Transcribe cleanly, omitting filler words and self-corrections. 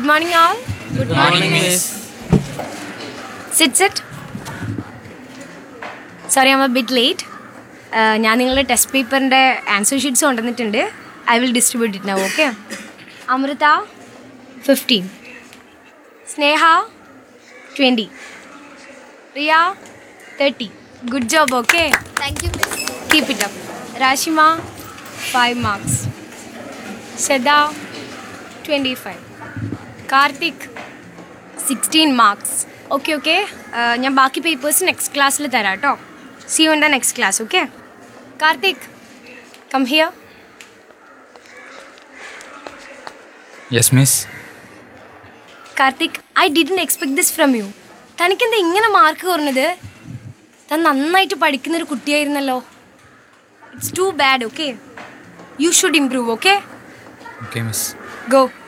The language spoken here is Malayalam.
Good morning all. Good morning, miss. Sit. Sorry, I'm a bit late. ഞാൻ നിങ്ങളുടെ ടെസ്റ്റ് പേപ്പറിൻ്റെ ആൻസർ ഷീറ്റ്സ് കൊണ്ടുവന്നിട്ടുണ്ട്. I will distribute it now, okay? Amrita 15, Sneha 20, Riya 30. Good job, okay? Thank you, miss. Keep it up. രാശിമ 5 marks. ശ്രദ്ധ 25. കാർത്തിക് 16 marks. ഓക്കെ. ഞാൻ ബാക്കി പേപ്പേഴ്സ് നെക്സ്റ്റ് ക്ലാസ്സിൽ തരാം കേട്ടോ. See you in the next class, okay? Karthik, come here. Yes, miss. Karthik, I didn't expect this from you. തനിക്കെന്താ ഇങ്ങനെ മാർക്ക് കുറഞ്ഞത്? താൻ നന്നായിട്ട് പഠിക്കുന്നൊരു കുട്ടിയായിരുന്നല്ലോ. It's too bad, okay? You should improve, okay? Okay, miss. Go.